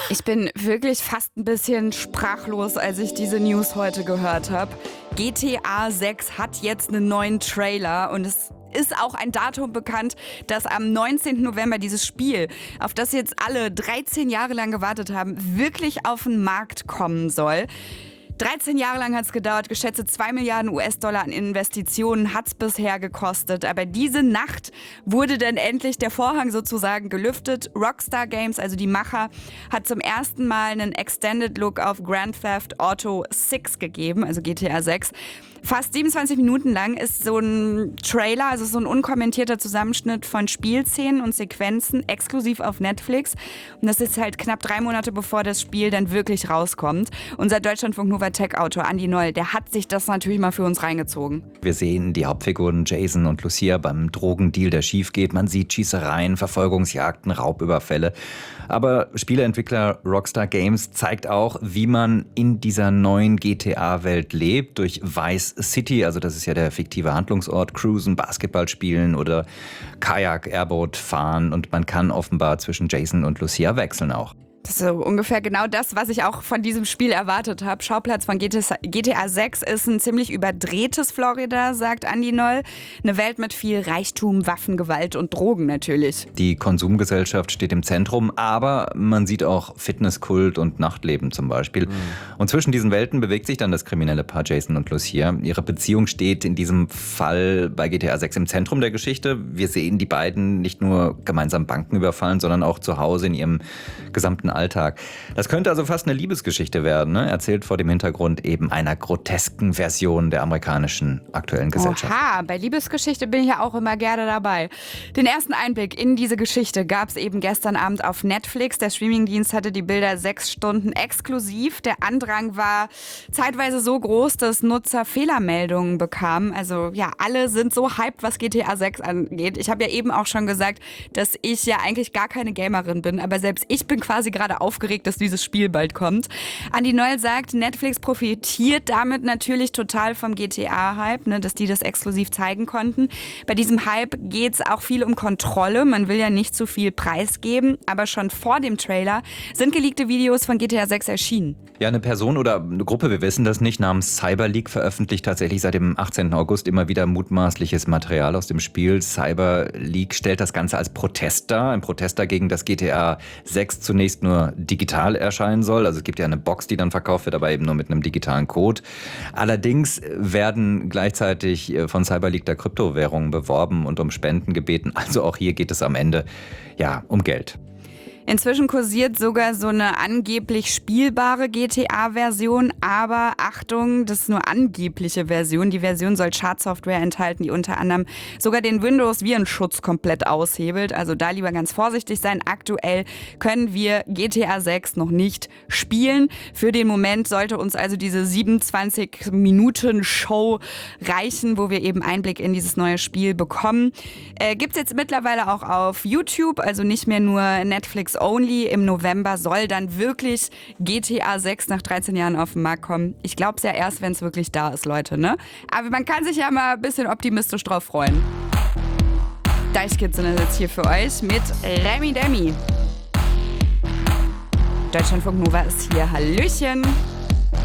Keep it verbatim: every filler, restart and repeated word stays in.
Ich bin wirklich fast ein bisschen sprachlos, als ich diese News heute gehört habe. G T A sechs hat jetzt einen neuen Trailer und es ist auch ein Datum bekannt, dass am neunzehnten November dieses Spiel, auf das jetzt alle dreizehn Jahre lang gewartet haben, wirklich auf den Markt kommen soll. dreizehn Jahre lang hat es gedauert, geschätzte zwei Milliarden U S-Dollar an Investitionen hat es bisher gekostet. Aber diese Nacht wurde dann endlich der Vorhang sozusagen gelüftet. Rockstar Games, also die Macher, hat zum ersten Mal einen Extended Look auf Grand Theft Auto sechs gegeben, also G T A sechs. Fast siebenundzwanzig Minuten lang ist so ein Trailer, also so ein unkommentierter Zusammenschnitt von Spielszenen und Sequenzen, exklusiv auf Netflix. Und das ist halt knapp drei Monate bevor das Spiel dann wirklich rauskommt. Unser Deutschlandfunk Nova Tech-Autor Andi Noll, der hat sich das natürlich mal für uns reingezogen. Wir sehen die Hauptfiguren Jason und Lucia beim Drogendeal, der schief geht. Man sieht Schießereien, Verfolgungsjagden, Raubüberfälle. Aber Spieleentwickler Rockstar Games zeigt auch, wie man in dieser neuen G T A-Welt lebt. Durch Vice City, also das ist ja der fiktive Handlungsort, Cruisen, Basketball spielen oder Kajak, Airboot fahren. Und man kann offenbar zwischen Jason und Lucia wechseln auch. Das ist so ungefähr genau das, was ich auch von diesem Spiel erwartet habe. Schauplatz von G T A sechs ist ein ziemlich überdrehtes Florida, sagt Andi Noll. Eine Welt mit viel Reichtum, Waffen, Gewalt und Drogen natürlich. Die Konsumgesellschaft steht im Zentrum, aber man sieht auch Fitnesskult und Nachtleben zum Beispiel. Mhm. Und zwischen diesen Welten bewegt sich dann das kriminelle Paar Jason und Lucia. Ihre Beziehung steht in diesem Fall bei G T A sechs im Zentrum der Geschichte. Wir sehen die beiden nicht nur gemeinsam Banken überfallen, sondern auch zu Hause in ihrem gesamten Alltag. Das könnte also fast eine Liebesgeschichte werden, ne? Erzählt vor dem Hintergrund eben einer grotesken Version der amerikanischen aktuellen Gesellschaft. Oha, bei Liebesgeschichte bin ich ja auch immer gerne dabei. Den ersten Einblick in diese Geschichte gab es eben gestern Abend auf Netflix. Der Streamingdienst hatte die Bilder sechs Stunden exklusiv. Der Andrang war zeitweise so groß, dass Nutzer Fehlermeldungen bekamen. Also ja, alle sind so hyped, was G T A sechs angeht. Ich habe ja eben auch schon gesagt, dass ich ja eigentlich gar keine Gamerin bin, aber selbst ich bin quasi gerade aufgeregt, dass dieses Spiel bald kommt. Andi Noll sagt, Netflix profitiert damit natürlich total vom G T A-Hype, ne, dass die das exklusiv zeigen konnten. Bei diesem Hype geht es auch viel um Kontrolle. Man will ja nicht zu viel preisgeben, aber schon vor dem Trailer sind geleakte Videos von G T A sechs erschienen. Ja, eine Person oder eine Gruppe, wir wissen das nicht, namens Cyberleak veröffentlicht tatsächlich seit dem achtzehnten August immer wieder mutmaßliches Material aus dem Spiel. Cyberleak stellt das Ganze als Protest dar, ein Protest dagegen, dass G T A sechs zunächst nur digital erscheinen soll. Also es gibt ja eine Box, die dann verkauft wird, aber eben nur mit einem digitalen Code. Allerdings werden gleichzeitig von Cyberleak da Kryptowährungen beworben und um Spenden gebeten. Also auch hier geht es am Ende ja um Geld. Inzwischen kursiert sogar so eine angeblich spielbare G T A-Version, aber Achtung, das ist nur angebliche Version. Die Version soll Schadsoftware enthalten, die unter anderem sogar den Windows-Virenschutz komplett aushebelt. Also da lieber ganz vorsichtig sein. Aktuell können wir G T A sechs noch nicht spielen. Für den Moment sollte uns also diese siebenundzwanzig Minuten Show reichen, wo wir eben Einblick in dieses neue Spiel bekommen. Äh, gibt's jetzt mittlerweile auch auf YouTube, also nicht mehr nur Netflix Only. Im November soll dann wirklich G T A sechs nach dreizehn Jahren auf den Markt kommen. Ich glaube es ja erst, wenn es wirklich da ist, Leute, ne? Aber man kann sich ja mal ein bisschen optimistisch drauf freuen. Deichkids sind jetzt hier für euch mit Remi Demi. Deutschlandfunk Nova ist hier. Hallöchen!